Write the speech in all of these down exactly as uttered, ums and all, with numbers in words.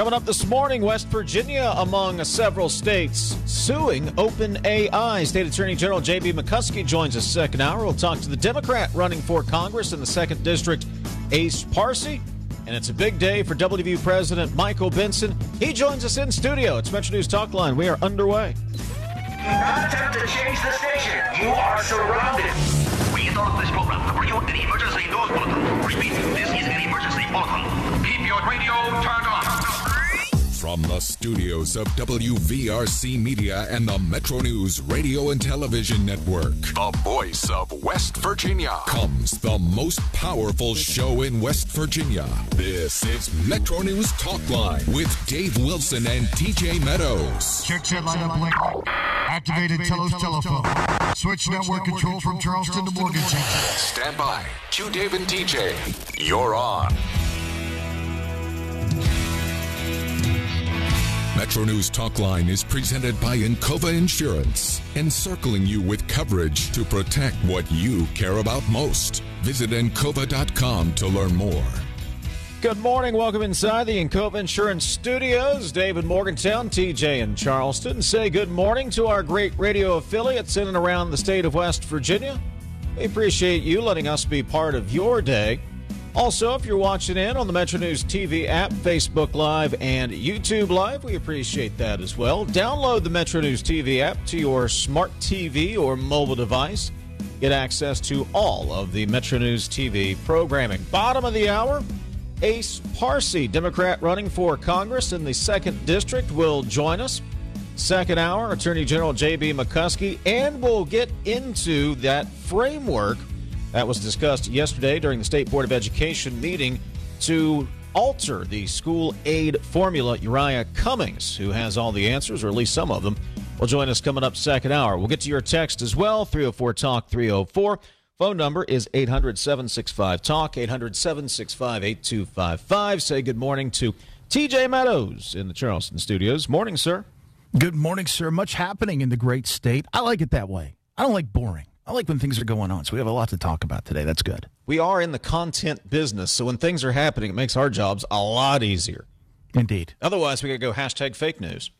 Coming up this morning, West Virginia, among several states, suing OpenAI. State Attorney General J B McCuskey joins us second hour. We'll talk to the Democrat running for Congress in the second District, Ace Parsi. And it's a big day for W V U President Michael Benson. He joins us in studio. It's Metro News Talk Line. We are underway. Do not attempt to change the station. You are surrounded. We interrupt this program to bring you an emergency news bulletin. Repeat, this is an emergency bulletin. Keep your radio turned on. From the studios of W V R C Media and the Metro News Radio and Television Network, the voice of West Virginia, comes the most powerful show in West Virginia. This is Metro News Talk Line with Dave Wilson and T J Meadows. Check, check, light up, link. Activated Telos telephone. Switch network control from Charleston to Morgantown. Stand by. Q Dave and T J. You're on. Metro News Talk Line is presented by Encova Insurance, encircling you with coverage to protect what you care about most. Visit Encova dot com to learn more. Good morning. Welcome inside the Encova Insurance Studios. Dave in Morgantown, T J in Charleston. Say good morning to our great radio affiliates in and around the state of West Virginia. We appreciate you letting us be part of your day. Also, if you're watching in on the Metro News T V app, Facebook Live, and YouTube Live, we appreciate that as well. Download the Metro News T V app to your smart T V or mobile device. Get access to all of the Metro News T V programming. Bottom of the hour, Ace Parsi, Democrat running for Congress in the second District, will join us. Second hour, Attorney General J B McCuskey, and we'll get into that framework that was discussed yesterday during the State Board of Education meeting to alter the school aid formula. Uriah Cummings, who has all the answers, or at least some of them, will join us coming up second hour. We'll get to your text as well, three oh four talk three oh four. Phone number is eight hundred, seven six five, talk, eight hundred, seven six five, eight two five five. Say good morning to T J Meadows in the Charleston studios. Morning, sir. Good morning, sir. Much happening in the great state. I like it that way. I don't like boring. I like when things are going on, so we have a lot to talk about today. That's good. We are in the content business, so when things are happening, it makes our jobs a lot easier. Indeed. Otherwise, we could go hashtag fake news.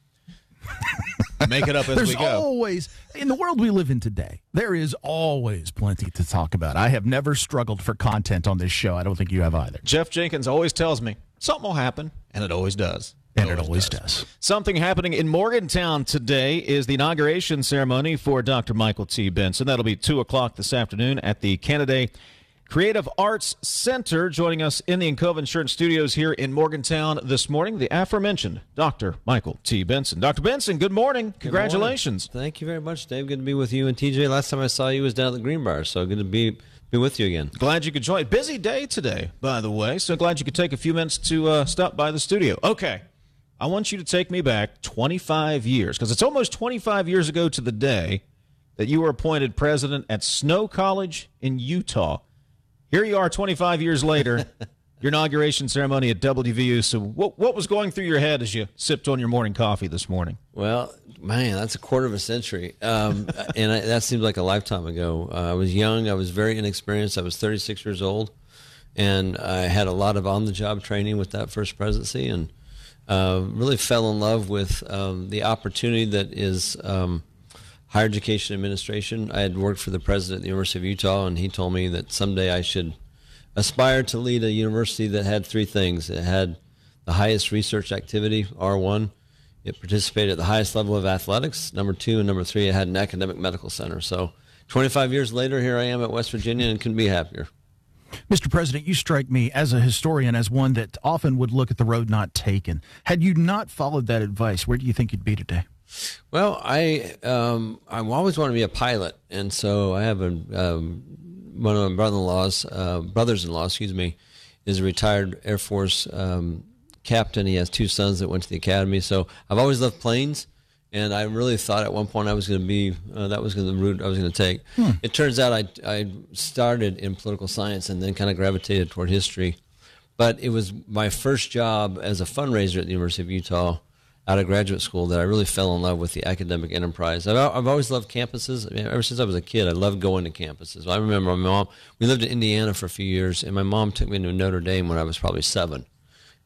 Make it up as There's we go. There's always, in the world we live in today, there is always plenty to talk about. I have never struggled for content on this show. I don't think you have either. Jeff Jenkins always tells me something will happen, and it always does. And it always does. Something happening in Morgantown today is the inauguration ceremony for Doctor Michael T. Benson. That'll be two o'clock this afternoon at the Canada Creative Arts Center. Joining us in the Encova Insurance Studios here in Morgantown this morning, the aforementioned Doctor Michael T. Benson. Doctor Benson, good morning. Congratulations. Good morning. Thank you very much, Dave. Good to be with you and T J. Last time I saw you was down at the Green Bar, so good to be be with you again. Glad you could join. Busy day today, by the way, so glad you could take a few minutes to uh, stop by the studio. Okay. I want you to take me back twenty-five years, because it's almost twenty-five years ago to the day that you were appointed president at Snow College in Utah. Here you are twenty-five years later, your inauguration ceremony at W V U. So what, what was going through your head as you sipped on your morning coffee this morning? Well, man, that's a quarter of a century. Um, and I, that seems like a lifetime ago. Uh, I was young. I was very inexperienced. I was thirty-six years old. And I had a lot of on-the-job training with that first presidency, and Uh, really fell in love with um, the opportunity that is um, higher education administration. I had worked for the president at the University of Utah, and he told me that someday I should aspire to lead a university that had three things. It had the highest research activity, R one. It participated at the highest level of athletics, number two. And number three, it had an academic medical center. So twenty-five years later, here I am at West Virginia and couldn't be happier. Mister President, you strike me as a historian, as one that often would look at the road not taken. Had you not followed that advice, where do you think you'd be today? Well, I um, I always wanted to be a pilot, and so I have a um, one of my brother-in-laws, uh, brothers-in-law, excuse me, is a retired Air Force um, captain. He has two sons that went to the academy, so I've always loved planes. And I really thought at one point I was going to be, uh, that was going to be the route I was going to take. Hmm. It turns out I, I started in political science and then kind of gravitated toward history. But it was my first job as a fundraiser at the University of Utah out of graduate school that I really fell in love with the academic enterprise. I've, I've always loved campuses. I mean, ever since I was a kid, I loved going to campuses. I remember my mom, we lived in Indiana for a few years, and my mom took me to Notre Dame when I was probably seven.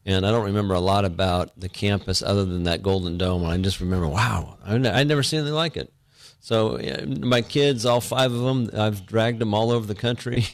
And I don't remember a lot about the campus other than that Golden Dome. And I just remember, wow, I'd never seen anything like it. So yeah, my kids, all five of them, I've dragged them all over the country.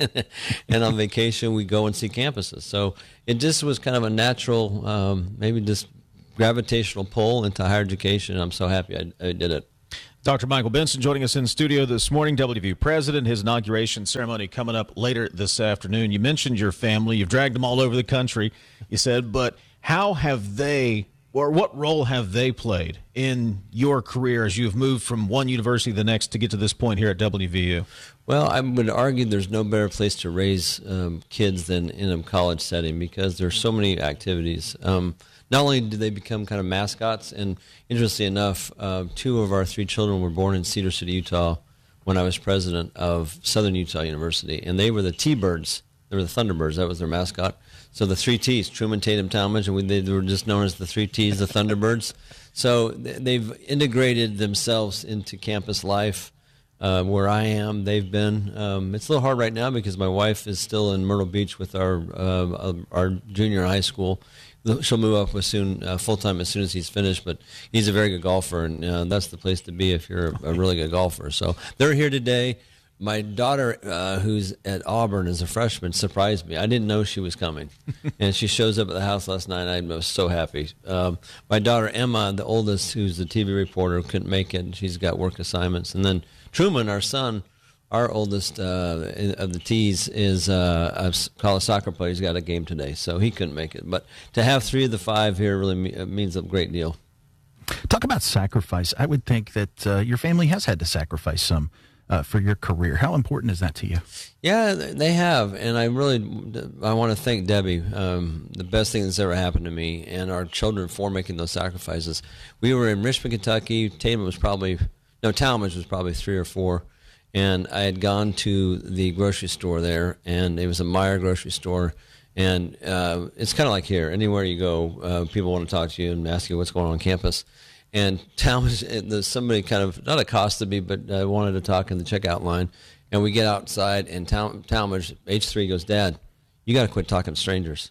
And on vacation, we go and see campuses. So it just was kind of a natural, um, maybe just gravitational pull into higher education. I'm so happy I, I did it. Doctor Michael Benson joining us in studio this morning, W V U president, his inauguration ceremony coming up later this afternoon. You mentioned your family. You've dragged them all over the country, you said, but how have they, or what role have they played in your career as you've moved from one university to the next to get to this point here at W V U? Well, I would argue there's no better place to raise um, kids than in a college setting because there's so many activities. Um, Not only do they become kind of mascots, and interestingly enough, uh, two of our three children were born in Cedar City, Utah, when I was president of Southern Utah University, and they were the T-Birds. They were the Thunderbirds. That was their mascot. So the three T's, Truman, Tatum, Talmadge, and we, they were just known as the three T's, the Thunderbirds. So they've integrated themselves into campus life. Uh, where I am, they've been. Um, it's a little hard right now because my wife is still in Myrtle Beach with our uh, our junior high school. She'll move up with soon uh, full time as soon as he's finished. But he's a very good golfer, and uh, that's the place to be if you're a really good golfer. So they're here today. My daughter, uh, who's at Auburn as a freshman, surprised me. I didn't know she was coming, and she shows up at the house last night. And I was so happy. Um, my daughter Emma, the oldest, who's the T V reporter, couldn't make it. She's got work assignments, and then Truman, our son, our oldest uh, of the T's, is uh, a college soccer player. He's got a game today, so he couldn't make it. But to have three of the five here really me- means a great deal. Talk about sacrifice. I would think that uh, your family has had to sacrifice some uh, for your career. How important is that to you? Yeah, they have, and I really I want to thank Debbie, um, the best thing that's ever happened to me, and our children for making those sacrifices. We were in Richmond, Kentucky. Tatum was probably, no, Talmadge was probably three or four. And I had gone to the grocery store there, and it was a Meijer grocery store. And uh, it's kind of like here. Anywhere you go, uh, people want to talk to you and ask you what's going on on campus. And Talmadge, somebody kind of, not accosted me, but uh, wanted to talk in the checkout line. And we get outside, and Tal- Talmadge, H three, goes, "Dad, you got to quit talking to strangers."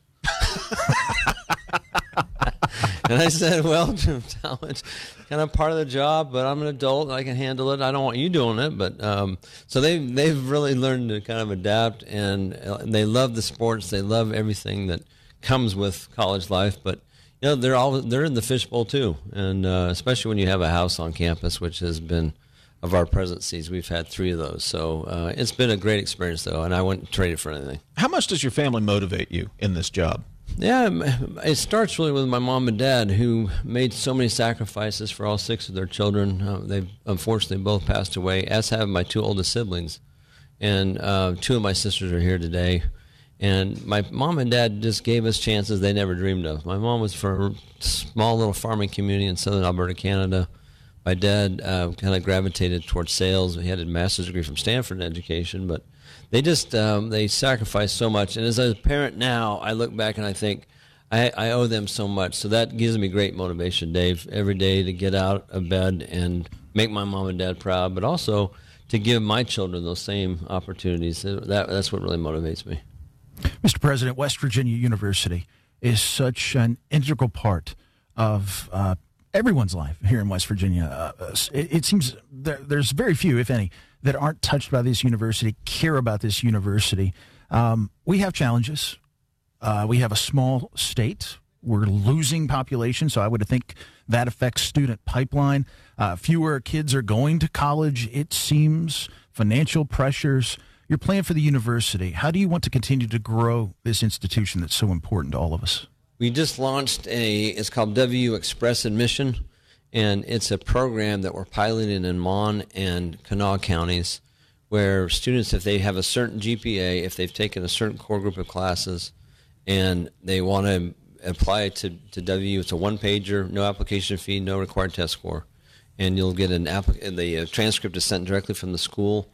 And I said, "Well, Talmadge, kind of part of the job, but I'm an adult and I can handle it. I don't want you doing it." But um, so they they've really learned to kind of adapt, and uh, they love the sports. They love everything that comes with college life. But you know, they're all they're in the fishbowl too, and uh, especially when you have a house on campus, which has been of our presidencies, we've had three of those. So uh, it's been a great experience, though, and I wouldn't trade it for anything. How much does your family motivate you in this job? Yeah, it starts really with my mom and dad, who made so many sacrifices for all six of their children. Uh, they've unfortunately both passed away, as have my two oldest siblings. And uh, two of my sisters are here today. And my mom and dad just gave us chances they never dreamed of. My mom was from a small little farming community in southern Alberta, Canada. My dad uh, kind of gravitated towards sales. He had a master's degree from Stanford in education, but they just um, they sacrificed so much. And as a parent now, I look back and I think I, I owe them so much. So that gives me great motivation, Dave, every day to get out of bed and make my mom and dad proud, but also to give my children those same opportunities. That, that's what really motivates me. Mister President, West Virginia University is such an integral part of uh, everyone's life here in West Virginia. Uh, it, it seems there, there's very few, if any, that aren't touched by this university, care about this university. Um, we have challenges. Uh, we have a small state. We're losing population, so I would think that affects student pipeline. Uh, fewer kids are going to college, it seems. Financial pressures. Your plan for the university, how do you want to continue to grow this institution that's so important to all of us? We just launched a, it's called W U Express Admission, and it's a program that we're piloting in Mon and Kanawha counties, where students, if they have a certain G P A, if they've taken a certain core group of classes, and they want to apply to, to W U, it's a one-pager, no application fee, no required test score, and you'll get an app, the uh, transcript is sent directly from the school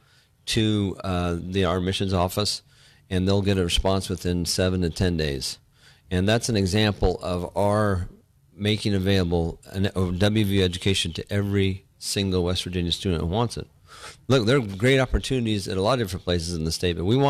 to uh, the our admissions office, and they'll get a response within seven to ten days. And that's an example of our making available an, a W V U education to every single West Virginia student who wants it. Look, there are great opportunities at a lot of different places in the state, but we want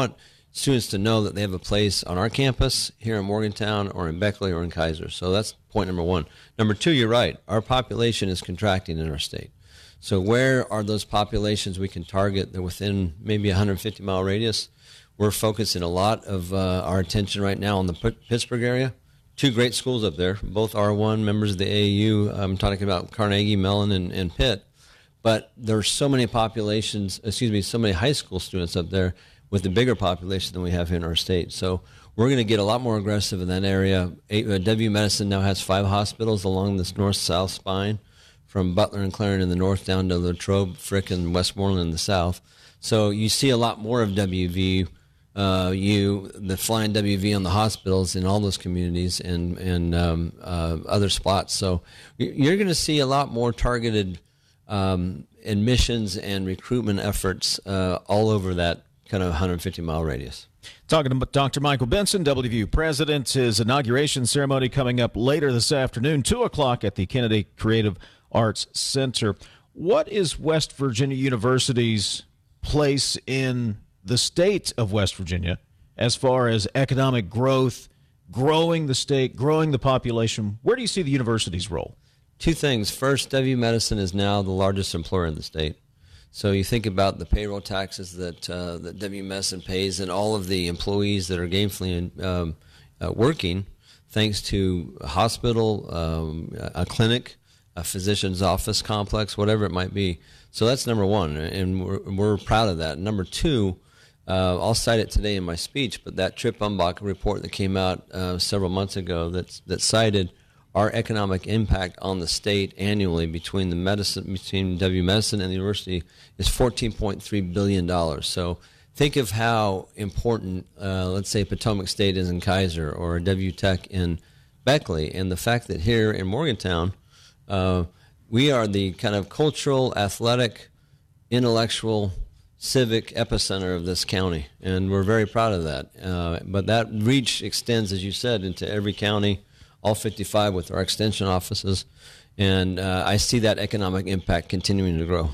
students to know that they have a place on our campus here in Morgantown or in Beckley or in Kaiser. So that's point number one. Number two, you're right. Our population is contracting in our state. So where are those populations we can target? They're within maybe a one hundred fifty mile radius. We're focusing a lot of uh, our attention right now on the P- Pittsburgh area. Two great schools up there, both R one, members of the A A U. I'm talking about Carnegie, Mellon, and, and Pitt. But there's so many populations, excuse me, so many high school students up there with a bigger population than we have here in our state. So we're going to get a lot more aggressive in that area. W Medicine now has five hospitals along this north-south spine, from Butler and Clarendon in the north down to Latrobe, Frick, and Westmoreland in the south. So you see a lot more of W V uh, U, the flying W V on the hospitals in all those communities and, and um, uh, other spots. So you're going to see a lot more targeted um, admissions and recruitment efforts uh, all over that kind of one hundred fifty mile radius. Talking to Doctor Michael Benson, W V U president. His inauguration ceremony coming up later this afternoon, two o'clock at the Kennedy Creative Arts Center. What is West Virginia University's place in the state of West Virginia as far as economic growth, growing the state, growing the population? Where do you see the university's role? Two things. First, W Medicine is now the largest employer in the state. So you think about the payroll taxes that uh, that W Medicine pays and all of the employees that are gainfully um, uh, working, thanks to a hospital, um, a clinic, a physician's office complex, whatever it might be. So that's number one, and we're, we're proud of that. Number two, uh, I'll cite it today in my speech, but that Trip Umbach report that came out uh, several months ago that that cited our economic impact on the state annually between the medicine, between W Medicine and the university is fourteen point three billion dollars. So think of how important, uh, let's say, Potomac State is in Kaiser or W Tech in Beckley, and the fact that here in Morgantown, uh, we are the kind of cultural, athletic, intellectual, civic epicenter of this county, and we're very proud of that. Uh, but that reach extends, as you said, into every county, all fifty-five with our extension offices, and uh, I see that economic impact continuing to grow.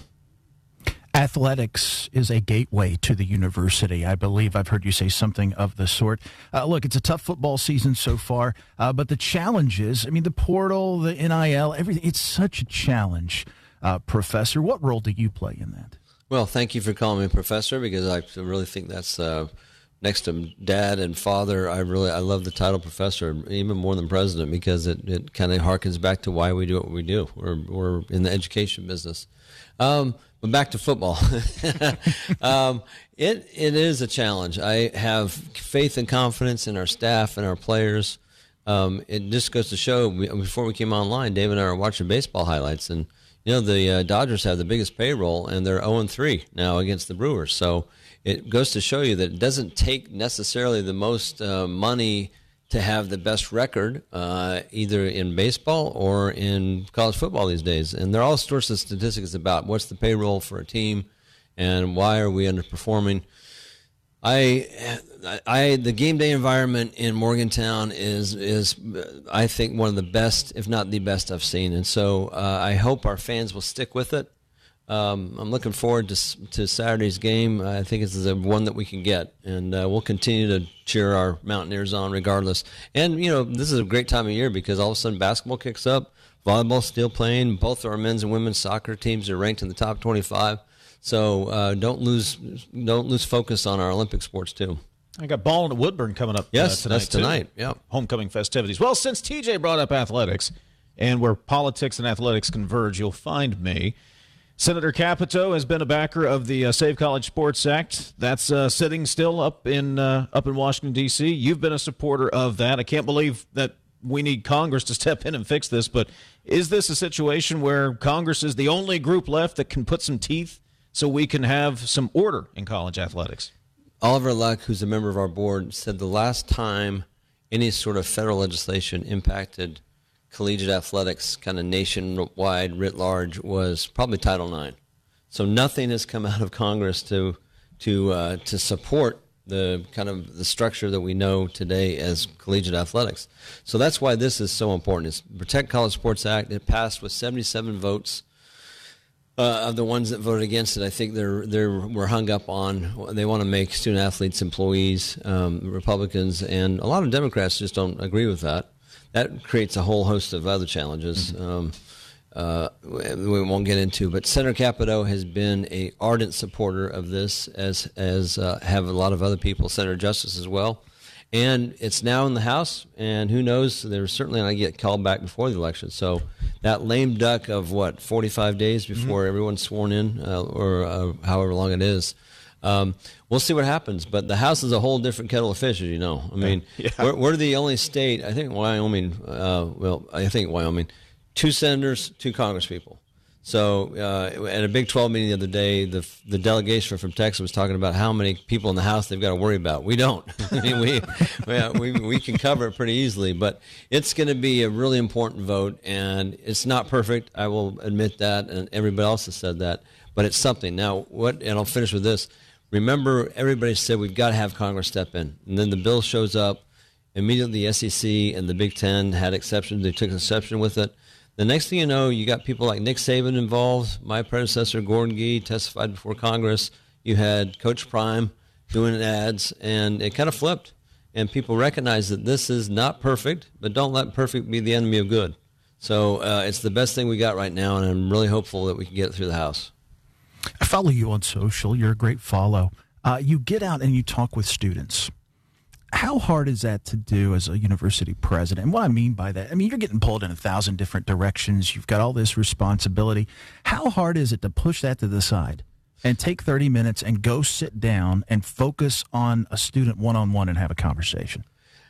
Athletics is a gateway to the university. I believe I've heard you say something of the sort. Uh, look, it's a tough football season so far, uh, but the challenges, I mean, the portal, the N I L, everything, it's such a challenge. Uh, Professor, what role do you play in that? Well, thank you for calling me Professor, because I really think that's uh, next to Dad and Father. I really I love the title Professor even more than President, because it, it kind of harkens back to why we do what we do. We're we're in the education business. Um, but back to football. um, it it is a challenge. I have faith and confidence in our staff and our players. Um, it just goes to show, before we came online, Dave and I were watching baseball highlights, and you know the uh, Dodgers have the biggest payroll, and they're oh and three now against the Brewers. So it goes to show you that it doesn't take necessarily the most uh, money to have the best record, uh, either in baseball or in college football these days. And there are all sorts of statistics about what's the payroll for a team and why are we underperforming. I, I, the game day environment in Morgantown is, is I think, one of the best, if not the best, I've seen. And so uh, I hope our fans will stick with it. Um, I'm looking forward to to Saturday's game. I think it's the one that we can get, and uh, we'll continue to cheer our Mountaineers on regardless. And, you know, this is a great time of year because all of a sudden basketball kicks up, volleyball's still playing. Both our men's and women's soccer teams are ranked in the top twenty-five. So uh, don't lose don't lose focus on our Olympic sports too. I got ball at Woodburn coming up. Yes, uh, tonight, that's tonight. Too. Yeah, homecoming festivities. Well, since T J brought up athletics, and where politics and athletics converge, you'll find me. Senator Capito has been a backer of the uh, Save College Sports Act. That's uh, sitting still up in uh, up in Washington, D C You've been a supporter of that. I can't believe that we need Congress to step in and fix this, but is this a situation where Congress is the only group left that can put some teeth so we can have some order in college athletics? Oliver Luck, who's a member of our board, said the last time any sort of federal legislation impacted collegiate athletics kind of nationwide writ large was probably Title nine. So nothing has come out of Congress to to uh, to support the kind of the structure that we know today as collegiate athletics. So that's why this is so important. It's Protect College Sports Act. It passed with seventy-seven votes. Uh, of the ones that voted against it, I think they're they're we're hung up on. They want to make student athletes employees. Um, Republicans and a lot of Democrats just don't agree with that. That creates a whole host of other challenges. Mm-hmm. Um, uh, we won't get into, but Senator Capito has been a ardent supporter of this, as as uh, have a lot of other people, Senator Justice as well. And it's now in the House, and who knows, there's certainly going to get called back before the election. So that lame duck of, what, forty-five days before mm-hmm. everyone's sworn in, uh, or uh, however long it is, um, we'll see what happens. But the House is a whole different kettle of fish, as you know. I mean, yeah. we're, we're the only state, I think Wyoming, uh, well, I think Wyoming, two senators, two congresspeople. So uh, at a Big twelve meeting the other day, the the delegation from Texas was talking about how many people in the House they've got to worry about. We don't. I mean, we, we we can cover it pretty easily, but it's going to be a really important vote, and it's not perfect. I will admit that, and everybody else has said that, but it's something. Now, what? And I'll finish with this. Remember, everybody said we've got to have Congress step in, and then the bill shows up. Immediately, the S E C and the Big Ten had exceptions. They took exception with it. The next thing you know, you got people like Nick Saban involved. My predecessor, Gordon Gee, testified before Congress. You had Coach Prime doing ads, and it kind of flipped. And people recognize that this is not perfect, but don't let perfect be the enemy of good. So uh, it's the best thing we got right now, and I'm really hopeful that we can get it through the House. I follow you on social. You're a great follow. Uh, you get out and you talk with students. How hard is that to do as a university president? And what I mean by that, I mean, you're getting pulled in a thousand different directions. You've got all this responsibility. How hard is it to push that to the side and take thirty minutes and go sit down and focus on a student one-on-one and have a conversation?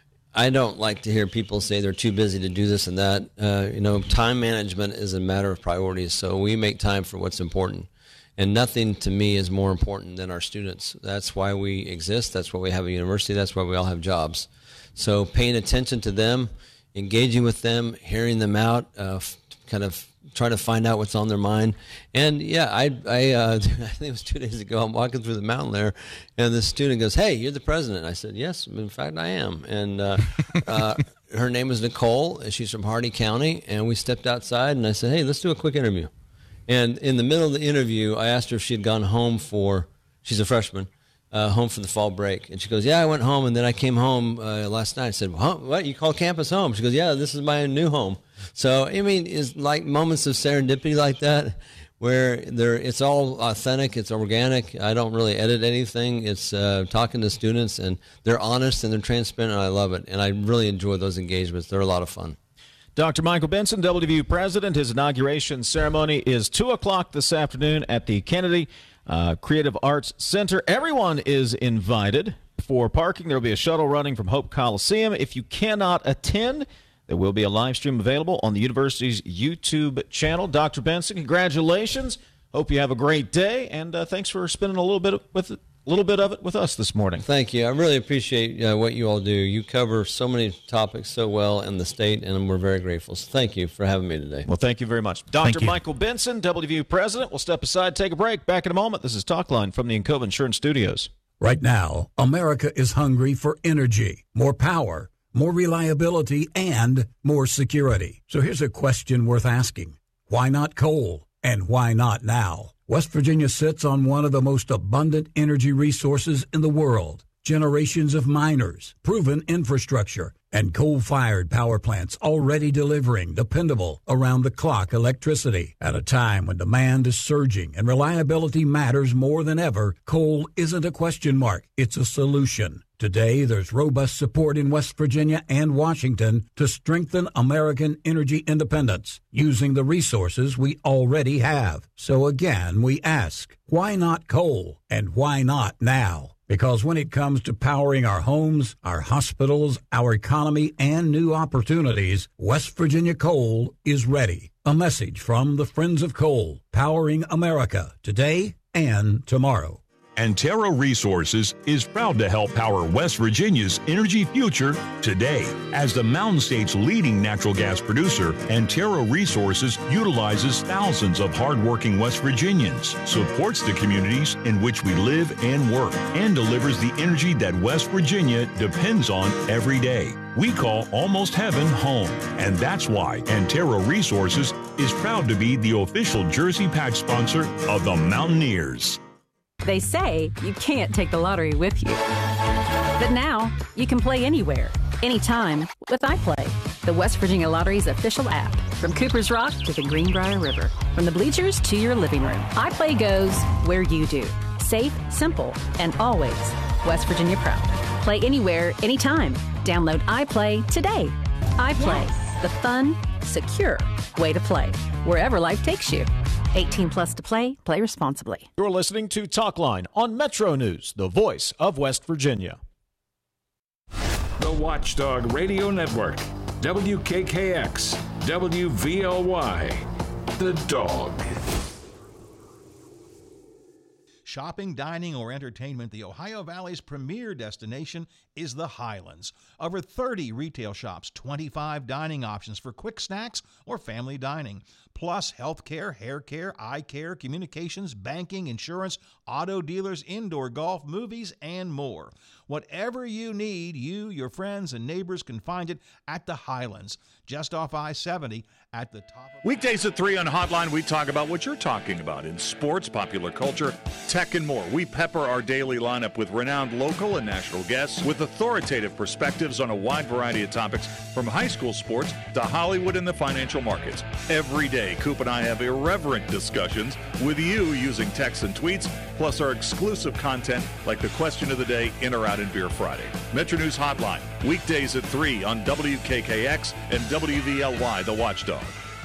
I don't like to hear people say they're too busy to do this and that. Uh, you know, time management is a matter of priorities, so we make time for what's important. And nothing to me is more important than our students. That's why we exist. That's why we have a university. That's why we all have jobs. So paying attention to them, engaging with them, hearing them out, uh, f- kind of trying to find out what's on their mind. And yeah, I I, uh, I think it was two days ago. I'm walking through the mountain there, and this student goes, "Hey, you're the president." I said, "Yes, in fact, I am." And uh, uh, her name is Nicole, and she's from Hardy County. And we stepped outside, and I said, "Hey, let's do a quick interview." And in the middle of the interview, I asked her if she had gone home for, she's a freshman, uh, home for the fall break. And she goes, "Yeah, I went home, and then I came home uh, last night." I said, "Huh? What, you call campus home?" She goes, "Yeah, this is my new home." So, I mean, it's like moments of serendipity like that where they're, it's all authentic, it's organic. I don't really edit anything. It's uh, talking to students, and they're honest and they're transparent, and I love it. And I really enjoy those engagements. They're a lot of fun. Doctor Michael Benson, W W president. His inauguration ceremony is two o'clock this afternoon at the Kennedy uh, Creative Arts Center. Everyone is invited. For parking, there will be a shuttle running from Hope Coliseum. If you cannot attend, there will be a live stream available on the university's YouTube channel. Doctor Benson, congratulations. Hope you have a great day, and uh, thanks for spending a little bit with it. A little bit of it with us this morning. Thank you. I really appreciate uh, what you all do. You cover so many topics so well in the state, and we're very grateful. So thank you for having me today. Well, thank you very much. Doctor Michael Benson, W W president. We'll step aside, take a break. Back in a moment. This is Talkline from the Encova Insurance Studios. Right now, America is hungry for energy, more power, more reliability, and more security. So here's a question worth asking. Why not coal? And why not now? West Virginia sits on one of the most abundant energy resources in the world. Generations of miners, proven infrastructure, and coal-fired power plants already delivering dependable, around-the-clock electricity. At a time when demand is surging and reliability matters more than ever, coal isn't a question mark, it's a solution. Today, there's robust support in West Virginia and Washington to strengthen American energy independence using the resources we already have. So again, we ask, why not coal? And why not now? Because when it comes to powering our homes, our hospitals, our economy, and new opportunities, West Virginia Coal is ready. A message from the Friends of Coal, powering America today and tomorrow. Antero Resources is proud to help power West Virginia's energy future today. As the Mountain State's leading natural gas producer, Antero Resources utilizes thousands of hardworking West Virginians, supports the communities in which we live and work, and delivers the energy that West Virginia depends on every day. We call almost heaven home, and that's why Antero Resources is proud to be the official jersey patch sponsor of the Mountaineers. They say you can't take the lottery with you. But now, you can play anywhere, anytime with iPlay, the West Virginia Lottery's official app. From Cooper's Rock to the Greenbrier River, from the bleachers to your living room, iPlay goes where you do. Safe, simple, and always West Virginia proud. Play anywhere, anytime. Download iPlay today. iPlay, yes. The fun, secure way to play, wherever life takes you. eighteen plus to play. Play responsibly. You're listening to Talkline on Metro News, the voice of West Virginia. The Watchdog Radio Network, W K K X, W V L Y, The Dog. Shopping, dining, or entertainment, the Ohio Valley's premier destination is the Highlands. Over thirty retail shops, twenty-five dining options for quick snacks or family dining, plus healthcare, hair care, eye care, communications, banking, insurance, auto dealers, indoor golf, movies, and more. Whatever you need, you, your friends, and neighbors can find it at the Highlands, just off I seventy at the top of... Weekdays at three on Hotline, we talk about what you're talking about in sports, popular culture, tech, and more. We pepper our daily lineup with renowned local and national guests with authoritative perspectives on a wide variety of topics, from high school sports to Hollywood and the financial markets. Every day, Coop and I have irreverent discussions with you using texts and tweets, plus our exclusive content like the question of the day, In or Out in Beer Friday. Metro News Hotline, weekdays at three on W K K X and W V L Y, The Watchdog.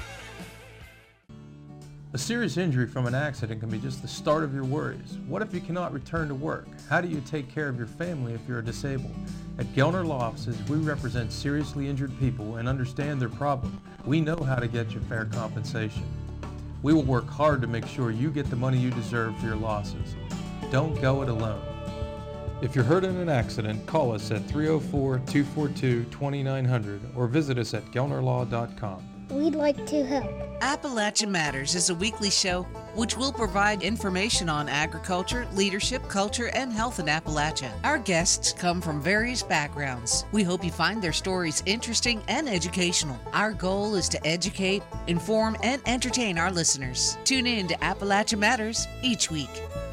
A serious injury from an accident can be just the start of your worries. What if you cannot return to work? How do you take care of your family if you're disabled? At Gelner Law Offices, we represent seriously injured people and understand their problem. We know how to get you fair compensation. We will work hard to make sure you get the money you deserve for your losses. Don't go it alone. If you're hurt in an accident, call us at three oh four, two four two, two nine zero zero or visit us at gelner law dot com. We'd like to help. Appalachia Matters is a weekly show which will provide information on agriculture, leadership, culture, and health in Appalachia. Our guests come from various backgrounds. We hope you find their stories interesting and educational. Our goal is to educate, inform, and entertain our listeners. Tune in to Appalachia Matters each week.